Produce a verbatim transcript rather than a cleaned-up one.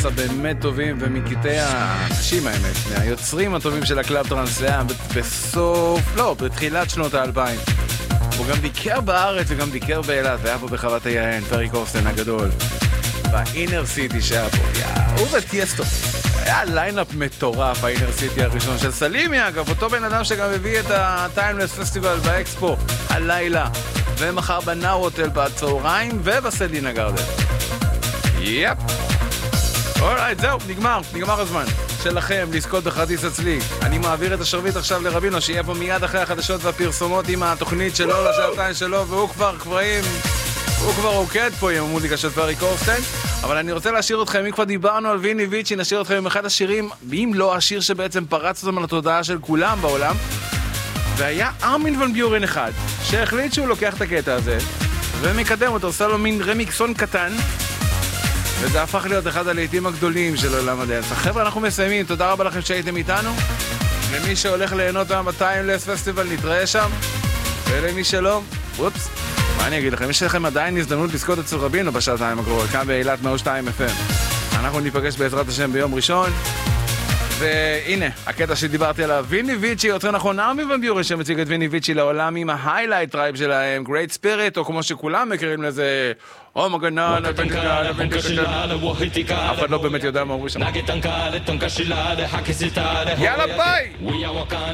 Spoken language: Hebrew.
באמת טובים ומקטעי האנשים האמת, מהיוצרים הטובים של הקלאב טרנס, זה היה בסוף, לא, בתחילת שנות האלפיים. הוא גם ביקר בארץ וגם ביקר באילת, והיה פה בחוות היין, פרי קורסטן הגדול, באינר סיטי שהיה פה, יא, הוא וטייסטו. היה ליינאפ מטורף, האינר סיטי הראשון של סלימי, אגב, אותו בן אדם שגם הביא את הטיימלס פסטיבל באקספו הלילה, ומחר בנאו הוטל בצהריים ובסלינה גרדן. יפ. אורייט, זהו, נגמר, נגמר הזמן שלכם לזכות בכרטיס אצלי. אני מעביר את השרביט עכשיו לרבינו, שיהיה פה מיד אחרי החדשות והפרסומות עם התוכנית שלו לשעתיים שלו, והוא כבר קבראים, הוא כבר רוקד פה עם המוזיקה של פרי קורסטן. אבל אני רוצה להשאיר אתכם, אם כבר דיברנו על ויני ויצ'י, נשאיר אתכם עם אחד השירים, אם לא השיר שבעצם פרץ אותם על התודעה של כולם בעולם. והיה ארמין ון ביורן אחד, שהחליט שהוא לוקח את הקטע הזה ומקדם אותו, עושה לו מין רמיקסון קטן, וזה הפך להיות אחד הלעיתים הגדולים של עולם הדנס. חבר'ה, אנחנו מסיימים, תודה רבה לכם שהייתם איתנו. למי שהולך ליהנות היום בטיימלס פסטיבל, נתראה שם. ולמי שלא, וופס, מה אני אגיד לכם, יש לכם עדיין הזדמנות לזכות אצל רבינו בשעתיים הקרובות, כאן באילת מאה ושתיים אף אם. אנחנו ניפגש בעזרת השם ביום ראשון. והנה, הקטע שדיברתי עליו, ויני ויצ'י, יותר נכון, ארמין ון ביורן שמציג את ויני ויצ'י לעולם עם ההיילייט טרייב שלהם, Great Spirit, או כמו שכולם מכירים לזה, או מגנן, אף אחד לא באמת יודע מה אומרים שם. יאללה ביי!